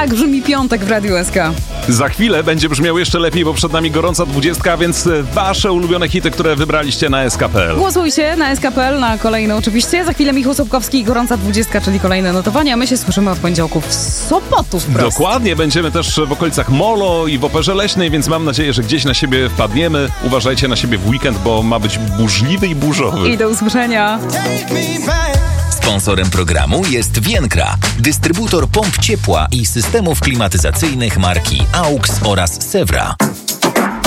Tak brzmi piątek w Radiu SK. Za chwilę będzie brzmiał jeszcze lepiej, bo przed nami gorąca 20, więc wasze ulubione hity, które wybraliście na SK.pl. Głosujcie na SK.pl, na kolejne oczywiście. Za chwilę Michał Sobkowski i gorąca 20, czyli kolejne notowania. My się słyszymy od poniedziałku w Sopotu wprost. Dokładnie, będziemy też w okolicach Molo i w Operze Leśnej, więc mam nadzieję, że gdzieś na siebie wpadniemy. Uważajcie na siebie w weekend, bo ma być burzliwy i burzowy. I do usłyszenia. Sponsorem programu jest Vienkra, dystrybutor pomp ciepła i systemów klimatyzacyjnych marki AUX oraz Sewra.